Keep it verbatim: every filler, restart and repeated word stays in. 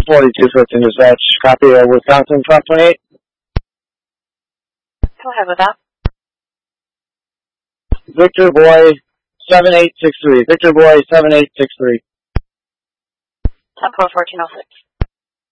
forty-two fifteen dispatch. Copy of Wisconsin five twenty-eight. Go ahead with that. Victor Boy seven eight six three. Victor Boy seven eight six three. ten four fourteen oh six.